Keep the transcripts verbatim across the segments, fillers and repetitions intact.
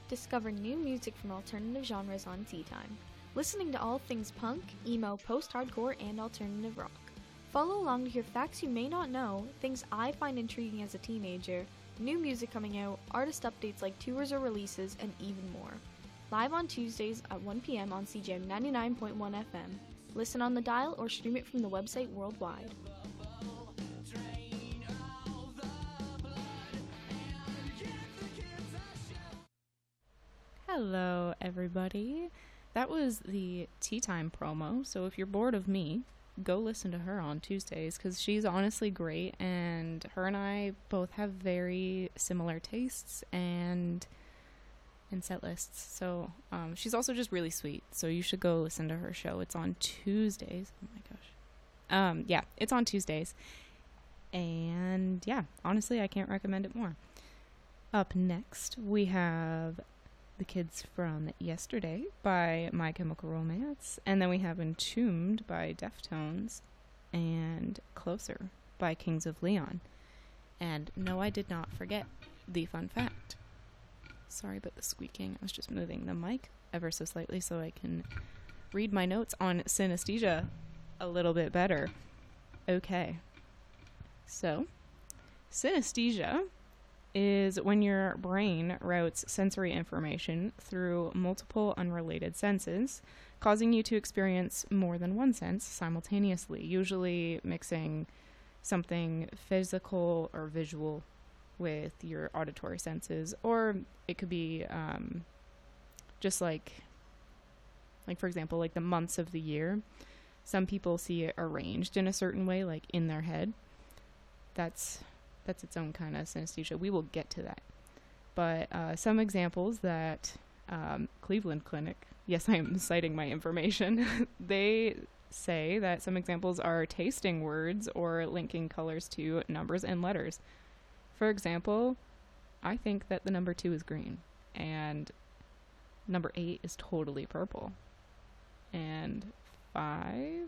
Discover new music from alternative genres on Tea Time, listening to all things punk, emo, post-hardcore, and alternative rock. Follow along to hear facts you may not know, things I find intriguing as a teenager, new music coming out, artist updates like tours or releases, and even more. Live on Tuesdays at one p.m. on C J M ninety-nine point one F M. Listen on the dial or stream it from the website worldwide. Hello, everybody. That was the Tea Time promo, so if you're bored of me, go listen to her on Tuesdays, because she's honestly great, and her and I both have very similar tastes and and set lists, so um, she's also just really sweet, so you should go listen to her show. It's on Tuesdays. Oh my gosh. Um, yeah, it's on Tuesdays, and yeah, honestly, I can't recommend it more. Up next, we have The Kids from Yesterday by My Chemical Romance, and then we have Entombed by Deftones, and Closer by Kings of Leon. And no, I did not forget the fun fact. Sorry about the squeaking. I was just moving the mic ever so slightly so I can read my notes on synesthesia a little bit better. Okay. So, synesthesia is when your brain routes sensory information through multiple unrelated senses, causing you to experience more than one sense simultaneously, usually mixing something physical or visual with your auditory senses, or it could be um, just like, like for example, like the months of the year. Some people see it arranged in a certain way, like in their head. That's That's its own kind of synesthesia. We will get to that. But uh, some examples that um, Cleveland Clinic, yes, I am citing my information, they say that some examples are tasting words or linking colors to numbers and letters. For example, I think that the number two is green, and number eight is totally purple. And five,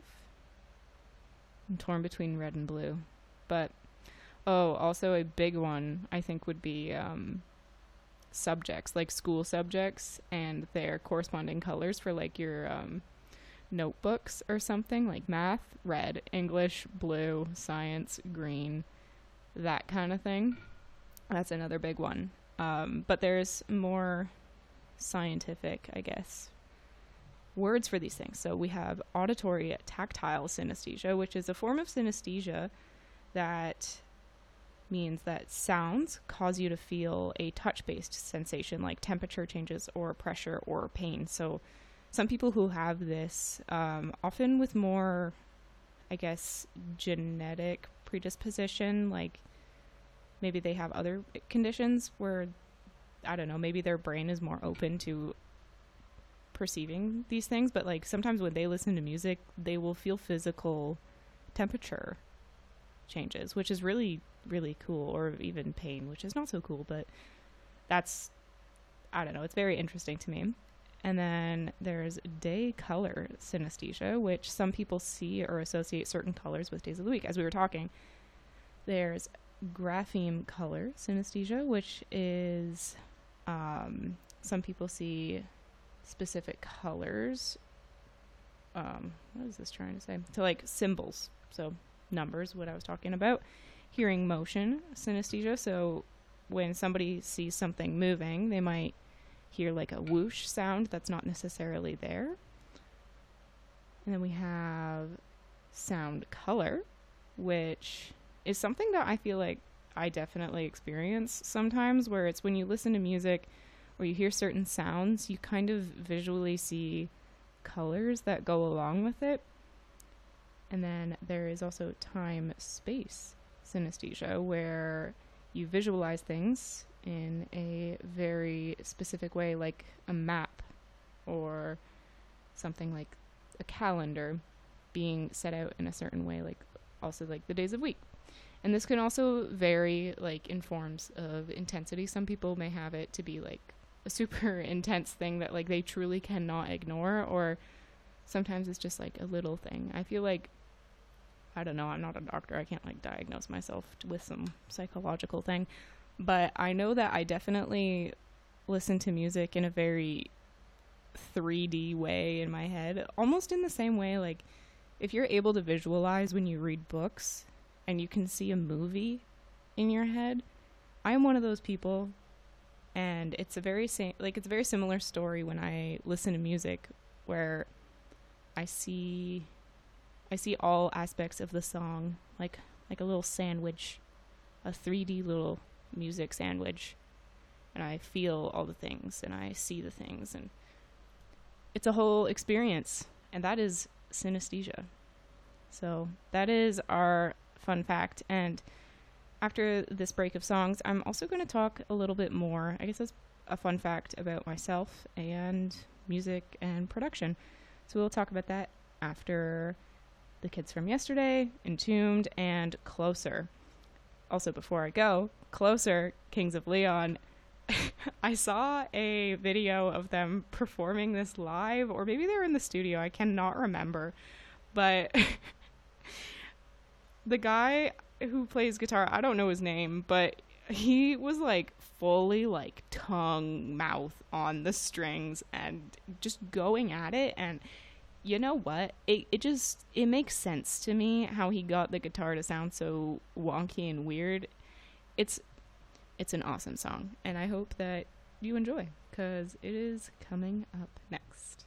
I'm torn between red and blue. But oh, also a big one, I think, would be um, subjects, like school subjects and their corresponding colors for, like, your um, notebooks or something, like math, red, English, blue, science, green, that kind of thing. That's another big one. Um, but there's more scientific, I guess, words for these things. So we have auditory tactile synesthesia, which is a form of synesthesia that means that sounds cause you to feel a touch-based sensation, like temperature changes or pressure or pain. So some people who have this, um, often with more, I guess, genetic predisposition, like maybe they have other conditions where, I don't know, maybe their brain is more open to perceiving these things, but like sometimes when they listen to music, they will feel physical temperature changes, which is really really cool, or even pain, which is not so cool, but that's, I don't know, it's very interesting to me. And then there's day color synesthesia, which some people see or associate certain colors with days of the week, as we were talking. There's grapheme color synesthesia, which is um, some people see specific colors, um, what is this trying to say? So like symbols, so numbers, what I was talking about. Hearing motion synesthesia, so when somebody sees something moving, they might hear like a whoosh sound that's not necessarily there. And then we have sound color, which is something that I feel like I definitely experience sometimes, where it's when you listen to music or you hear certain sounds, you kind of visually see colors that go along with it. And then there is also time-space synesthesia, where you visualize things in a very specific way, like a map or something like a calendar being set out in a certain way, like also like the days of week. And this can also vary like in forms of intensity. Some people may have it to be like a super intense thing that like they truly cannot ignore, or sometimes it's just like a little thing. I feel like, I don't know, I'm not a doctor, I can't like diagnose myself with some psychological thing, but I know that I definitely listen to music in a very three D way in my head, almost in the same way, like, if you're able to visualize when you read books and you can see a movie in your head, I'm one of those people. And it's a very same, like it's a very similar story when I listen to music, where I see, I see all aspects of the song, like like a little sandwich, a three D little music sandwich, and I feel all the things and I see the things, and it's a whole experience, and that is synesthesia. So that is our fun fact, and after this break of songs, I'm also going to talk a little bit more, I guess that's a fun fact about myself and music and production. So we'll talk about that after The Kids from Yesterday, Entombed, and Closer. Also, before I go, Closer, Kings of Leon, I saw a video of them performing this live, or maybe they were in the studio, I cannot remember, but the guy who plays guitar, I don't know his name, but he was like fully like tongue mouth on the strings and just going at it. And you know what, it, it just it makes sense to me how he got the guitar to sound so wonky and weird. It's it's an awesome song, and I hope that you enjoy, because it is coming up next.